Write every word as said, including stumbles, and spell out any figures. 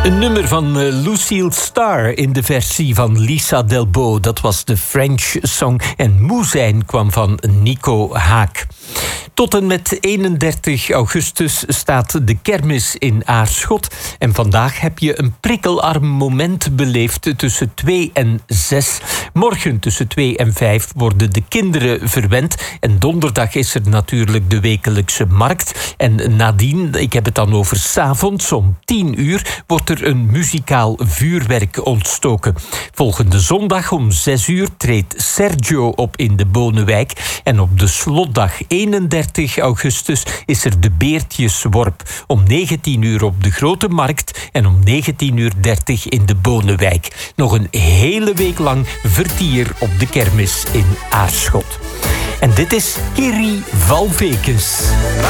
Een nummer van uh, Lucille Starr in de versie van Lisa Delbo. Dat was de French song. En Moe zijn kwam van Nico Haak. Tot en met eenendertig augustus staat de kermis in Aarschot. En vandaag heb je een prikkelarm moment beleefd tussen twee en zes. Morgen tussen twee en vijf worden de kinderen verwend. En donderdag is er natuurlijk de wekelijkse markt. En nadien, ik heb het dan over 's avonds om tien uur, wordt er een muzikaal vuurwerk ontstoken. Volgende zondag om zes uur treedt Sergio op in de Bonenwijk. En op de slotdag eenendertig augustus is er de Beertjesworp. Om negentien uur op de Grote Markt en om negentien uur dertig in de Bonenwijk. Nog een hele week lang vertier op de kermis in Aarschot. En dit is Kiri Valvekens.